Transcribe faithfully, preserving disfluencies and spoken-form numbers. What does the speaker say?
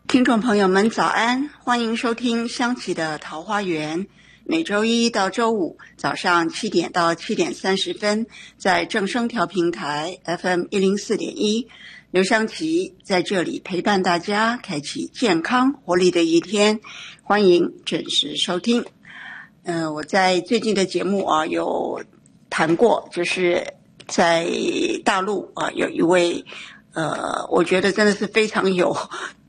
听众朋友们早安，欢迎收听香琪的桃花源，每周一到周五早上七点到七点三十分，在正声调频台 F M 一零四点一，刘香琪在这里陪伴大家，开启健康活力的一天，欢迎准时收听。呃，我在最近的节目啊有谈过，就是在大陆啊有一位呃，我觉得真的是非常有